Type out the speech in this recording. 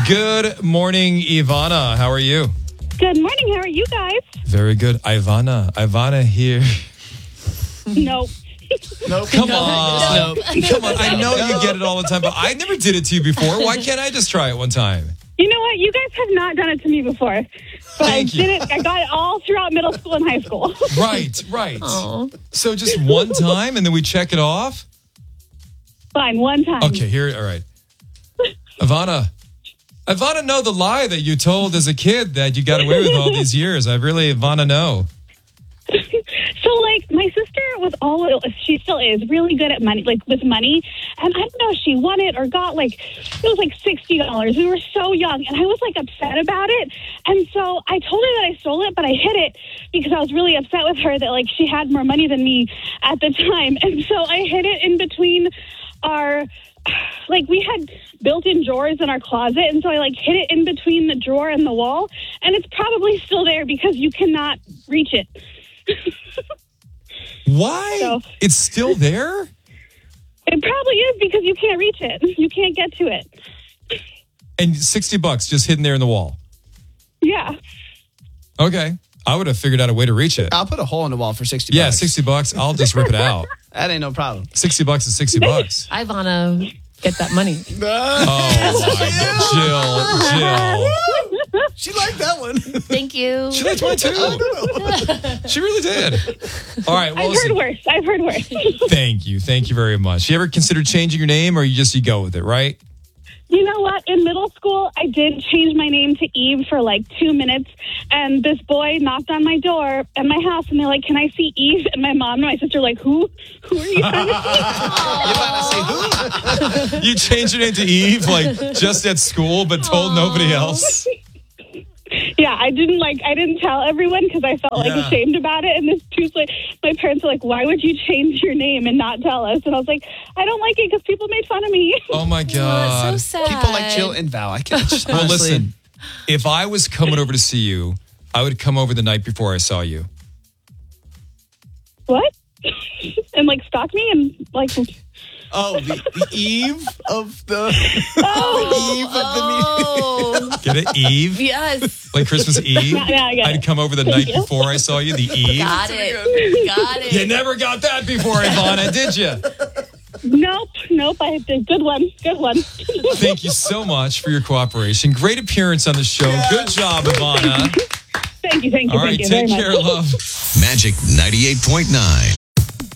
Good morning, Ivana. How are you? Good morning. How are you guys? Very good. Ivana here. Nope. Nope. Come on. Come on. I know you get it all the time, but I never did it to you before. Why can't I just try it one time? You know what? You guys have not done it to me before. But Thank you. I got it all throughout middle school and high school. Right. Aw. So just one time and then we check it off? Fine, one time. Okay, here. All right. Ivana, know the lie that you told as a kid that you got away with all these years. I really, Ivana, know. So, my sister was she still is really good at money, with money. And I don't know if she won it or got, it was $60. We were so young, and I was, upset about it. And so I told her that I stole it, but I hid it because I was really upset with her that, she had more money than me at the time. And so I hid it in between our... we had built-in drawers in our closet, and so I, hid it in between the drawer and the wall, and it's probably still there because you cannot reach it. Why? So- It's still there? It probably is because you can't reach it. You can't get to it. And $60 just hidden there in the wall. Yeah. Okay. I would have figured out a way to reach it. I'll put a hole in the wall for $60. Yeah, $60. I'll just rip it out. That ain't no problem. $60 is $60. Ivana, get that money. Oh my God. Jill. She liked that one. Thank you. She liked mine too. She really did. All right. Well, I've heard worse. Thank you. Thank you very much. You ever considered changing your name or you go with it, right? You know what? In middle school, I did change my name to Eve for 2 minutes, and this boy knocked on my door at my house, and they're like, "Can I see Eve?" And my mom and my sister are like, "Who? Who are you trying to see?" You changed your name to Eve, just at school, but told nobody else. Yeah, I didn't tell everyone because I felt ashamed about it. And this Tuesday, my parents were like, "Why would you change your name and not tell us?" And I was like, "I don't like it because people made fun of me." Oh my God. So sad. People like Jill and Val. I can't just Well, honestly- listen, if I was coming over to see you, I would come over the night before I saw you. What? And stalk me and Oh, the Eve of the... Oh, Get it? Eve? yes. Like Christmas Eve? Yeah, I got I'd it. come over the night before I saw you, the Eve. Got it. You never got that before, Ivana, did you? Nope. I did good one. Thank you so much for your cooperation. Great appearance on the show. Good job, Ivana. Thank you. All right, Thank you very take much. care, love. Magic 98.9.